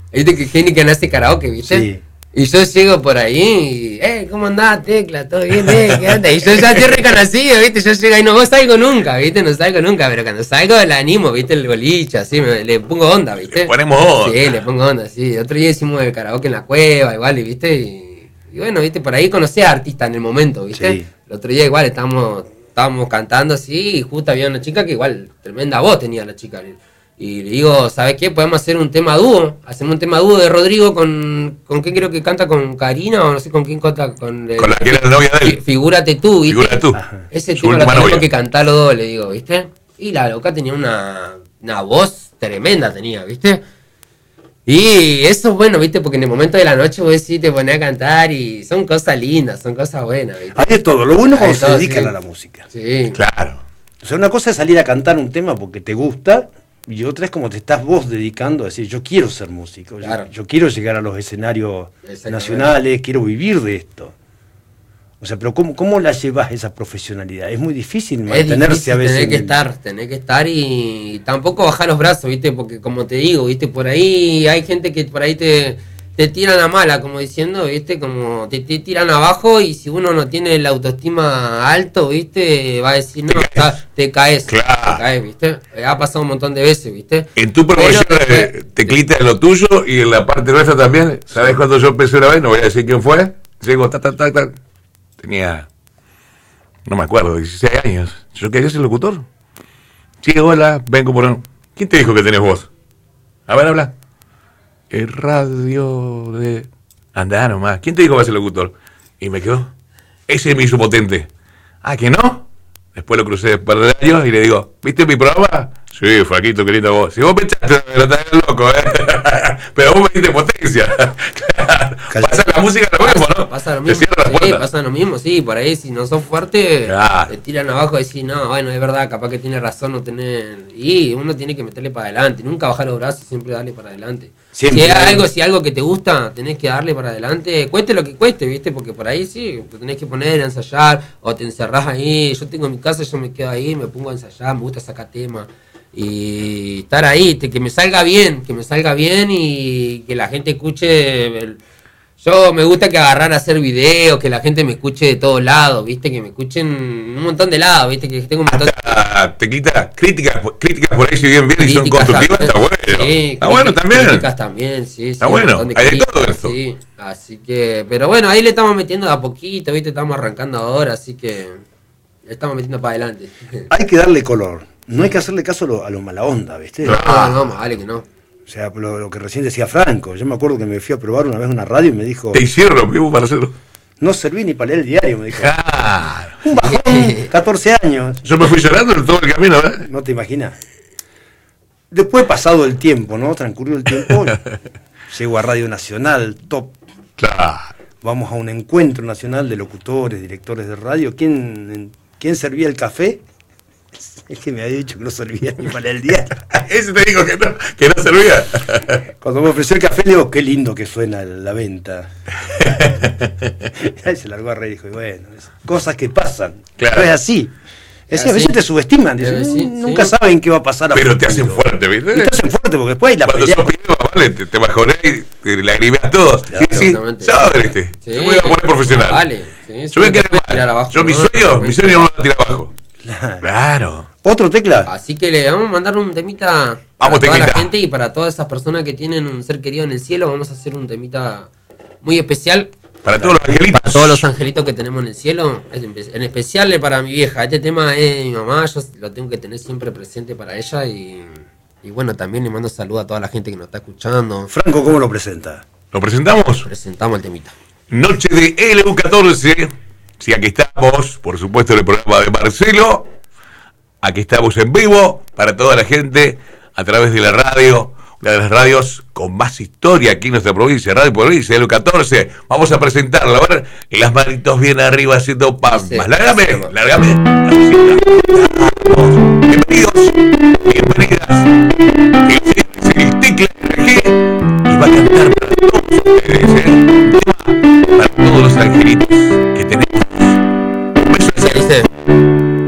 Viste que Kenny que hace karaoke, ¿viste? Sí. Y yo llego por ahí y, ¿cómo andás, Tecla? ¿Todo bien? ¿Qué onda? Y yo ya estoy reconocido, ¿viste? Yo llego y no salgo nunca, ¿viste? No salgo nunca, pero cuando salgo la animo, ¿viste? El boliche, así, le pongo onda, ¿viste? Le ponemos onda. Sí, le pongo onda, sí. Otro día hicimos el karaoke en la cueva, igual, ¿viste? Y bueno, ¿viste? Por ahí conocí a artistas en el momento, ¿viste? Sí. El otro día igual estábamos cantando así y justo había una chica que igual, tremenda voz tenía la chica. Y le digo, ¿sabes qué? Podemos hacer un tema dúo. Hacemos un tema dúo de Rodrigo con quién creo que canta, con Karina o no sé con quién canta. Con la que era la novia de él. Figúrate tú, ¿viste? Figúrate tú. Ese Su tema lo última tenemos novia. que cantar los dos, le digo, ¿viste? Y la loca tenía una voz tremenda, tenía, ¿viste? Y eso es bueno, ¿viste? Porque en el momento de la noche vos sí te ponés a cantar y son cosas lindas, son cosas buenas, ¿viste? Hay de todo. Lo bueno es cuando Hay se todo, dedican sí. a la música. Sí. Claro. O sea, una cosa es salir a cantar un tema porque te gusta, y otra es como te estás vos dedicando a decir, yo quiero ser músico, Claro. yo quiero llegar a los escenarios Exactamente. nacionales, quiero vivir de esto. O sea, pero ¿cómo la llevas esa profesionalidad? Es muy difícil Es mantenerse difícil, a veces. tenés que estar y tampoco bajar los brazos, ¿viste? Porque como te digo, ¿viste? Por ahí hay gente que por ahí te tiran a mala, como diciendo, ¿viste? Como te tiran abajo y si uno no tiene la autoestima alto, ¿viste? Va a decir, no, te caes, Claro. te caes, ¿viste? Ha pasado un montón de veces, ¿viste? En tu promoción, Teclita, es lo tuyo y en la parte nuestra también. ¿Sabes cuando yo empecé una vez? No voy a decir quién fue. Llego, tenía, no me acuerdo, 16 años. Yo quería ser locutor. Sí, hola, vengo por... ¿Quién te dijo que tenés voz? A ver, habla. El radio de... Andá nomás. ¿Quién te dijo que vas a ser locutor? Y me quedó. Ese me hizo potente. ¿Ah, que no? Después lo crucé un par de años y le digo, ¿viste mi programa? Sí, Flaquito, qué linda voz. Si vos me echaste, me lo estás loco, Pero vos me diste potencia. Pasa la música lo mismo, ¿no? Pasa lo Te mismo, cierra la sí, puerta. pasa lo mismo, sí, por ahí si no sos fuerte, Claro. te tiran abajo y decís, no, bueno, es verdad, capaz que tiene razón, no tener... Y uno tiene que meterle para adelante, nunca bajar los brazos, siempre darle para adelante. Siempre. Si algo que te gusta, tenés que darle para adelante, cueste lo que cueste, ¿viste? Porque por ahí sí, te tenés que poner a ensayar, o te encerrás ahí, yo tengo mi casa, yo me quedo ahí, me pongo a ensayar, me gusta sacar temas. Y estar ahí, que me salga bien y que la gente escuche... Yo me gusta que agarrar a hacer videos, que la gente me escuche de todos lados, ¿viste? Que me escuchen un montón de lados, ¿viste? Que tengo un montón de... Teclita, críticas por ahí si bien y son críticas constructivas, también. está bueno. Sí, Está bueno también. Críticas también, sí. Está un bueno, montón de hay de críticas, todo eso. sí. Así que, pero bueno, ahí le estamos metiendo de a poquito, ¿viste? Estamos arrancando ahora, así que le estamos metiendo para adelante. Hay que darle color. No hay que hacerle caso a lo mala onda, ¿viste? No, más vale que no. O sea, lo que recién decía Franco. Yo me acuerdo que me fui a probar una vez una radio y me dijo, Te hicieron lo mismo para hacerlo. no serví ni para leer el diario, me dijo. Claro. Un bajón, 14 años. Yo me fui llorando en todo el camino, No te imaginas. Después, pasado el tiempo, ¿no? Transcurrió el tiempo, llego a Radio Nacional, top. Claro. Vamos a un encuentro nacional de locutores, directores de radio. ¿Quién servía el café? Es que me había dicho que no servía ni para el diario. Ese te dijo que no servía. Cuando me ofreció el café, le digo, qué lindo que suena la venta. Y se largó a reír y dijo, bueno, cosas que pasan. Claro. Pero es así. Es decir, a veces te subestiman, dicen, Sí, nunca sí. saben qué va a pasar. Pero te hacen fuerte, Y ¿viste? te hacen fuerte porque después hay la Cuando pelea. sos pibe, vale, te bajonés y te lagrimeas todo. Claro, Y sí, exactamente. ¿sabes? Sí. Yo me voy a poner profesional. Vale. Sí, Yo voy a te quedar puedes tirar mal. abajo, Yo mi ¿no? sueño no lo tirar abajo. Claro. Claro. ¿Otro tecla? Así que le vamos a mandar un temita Vamos, para toda la temita. gente y para todas esas personas que tienen un ser querido en el cielo. Vamos a hacer un temita muy especial Para todos los angelitos. para todos los angelitos que tenemos en el cielo. En especial para mi vieja. Este tema es de mi mamá, yo lo tengo que tener siempre presente para ella. Y bueno, también le mando saludos a toda la gente que nos está escuchando. Franco, ¿cómo lo presenta? ¿Lo presentamos? Presentamos el temita. Noche de LU14. Sí, aquí estamos, por supuesto, en el programa de Marcelo. Aquí estamos en vivo para toda la gente a través de la radio, una de las radios con más historia aquí en nuestra provincia, Radio Provincia, LU14. Vamos a presentarla, a ver, las manitos bien arriba haciendo palmas. Sí, Lárgame sí. la música. Vamos. Bienvenidos.